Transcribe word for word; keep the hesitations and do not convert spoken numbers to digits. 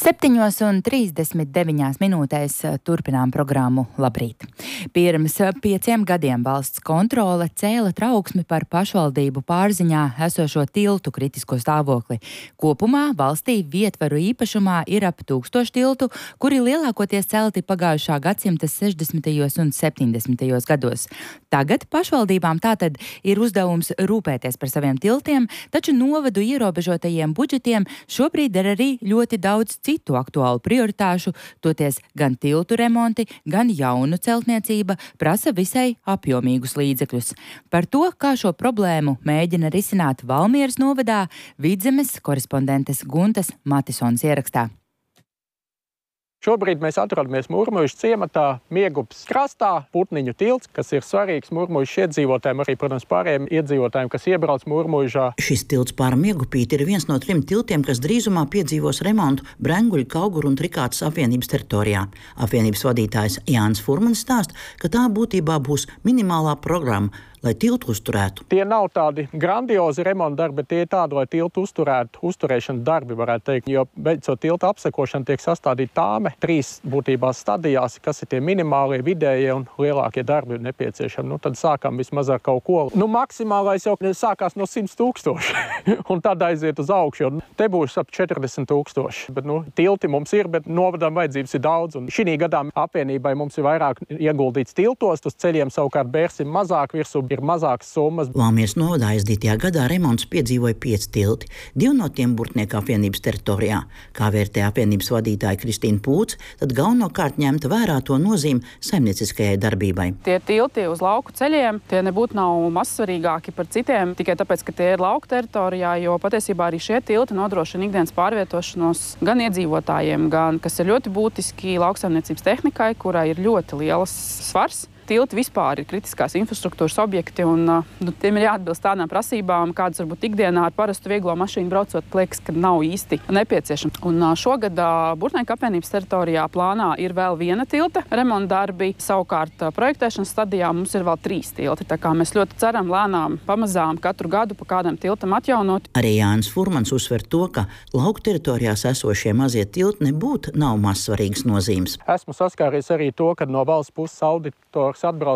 Septiņos un trīsdesmit deviņās minūtēs turpinām programmu Labrīt. Pirms pieciem gadiem valsts kontrole cēla trauksmi par pašvaldību pārziņā esošo tiltu kritisko stāvokli. Kopumā valstī vietvaru īpašumā ir ap tūkstoši tiltu, kuri lielākoties celti pagājušā gadsimta sešdesmitajos un septiņdesmitajos gados. Tagad pašvaldībām tātad ir uzdevums rūpēties par saviem tiltiem, taču novadu ierobežotajiem budžetiem šobrīd ir arī ļoti daudz citu aktuālu prioritāšu, toties gan tiltu remonti, gan jaunu celtniecība prasa visai apjomīgus līdzekļus. Par to, kā šo problēmu mēģina risināt Valmieras novadā, Vidzemes korespondentes Guntas Matisons ierakstā. Šobrīd mēs atrodamies Murmuižas ciematā, Miegupes krastā, Putniņu tilts, kas ir svarīgs Murmuižas iedzīvotājiem, arī, protams, pārējiem iedzīvotājiem, kas iebrauc Murmuižā. Šis tilts pār Miegupīti ir viens no trim tiltiem, kas drīzumā piedzīvos remontu Brenguļu, Kauguru un Trikātas apvienības teritorijā. Apvienības vadītājs Jānis Furmanis stāsta, ka tā būtībā būs minimālā programma, lai tiltu uzturētu. Tie nav tādi grandiozi remonta darbi, bet tie ir tādi, lai tiltu uzturētu, uzturēšana darbi, varētu teikt, jo beidzot tilta apsekošana tiek sastādīta tāme trīs būtībā stadijās, kas ir tie minimālie, vidējie un lielākie darbi ir nepieciešami. Nu, tad sākam vismaz ar kaut ko. Nu, maksimālais jau sākās no simts tūkstoši un tad aiziet uz augšu, jo te būs ap četrdesmit tūkstoši. Bet, nu, tilti mums ir, bet novadām vajadzības ir daudz, un šī gadā apvienībai mums ir vairāk ieguldīts tiltos, uz ceļiem savukārt bērsim mazāk virsū. Ir mazākas summas. Valmieras novadā aizdītajā gadā remonts piedzīvoja pieci tilti, divi no tiem Burtnieku apvienības teritorijā. Kā vērtē apvienības vadītāja Kristīna Pūts, tad galvenokārt ņemta vērā to nozīmi saimnieciskajai darbībai. Tie tilti uz lauku ceļiem, tie nebūtu nav mazsvarīgāki par citiem, tikai tāpēc, ka tie ir lauku teritorijā, jo patiesībā arī šie tilti nodrošina ikdienas pārvietošanos gan iedzīvotājiem, gan, kas ir ļoti būtiski lauksaimniecības tehnikai, kurai ir ļoti liels svars. Tilti vispār ir kritiskās infrastruktūras objekti, un nu, tiem ir jāatbilst tādām prasībām, kādas varbūt ikdienā ar parastu vieglo mašīnu braucot, liekas, ka nav īsti nepieciešams. Un šogad Burtnieku apvienības teritorijā plānā ir vēl viena tilta remonta darbi, savukārt projektēšanas stadijā mums ir vēl trīs tilti. Tā kā mēs ļoti ceram lēnām, pamazām katru gadu pa kādam tiltam atjaunot. Arī Jānis Furmans uzsver to, ka lauku teritorijās esošie mazie tilti nebūtu nav mazsvarīgas nozīmes. Esmu saskāries arī to, ka no valsts puses auditors atbrauc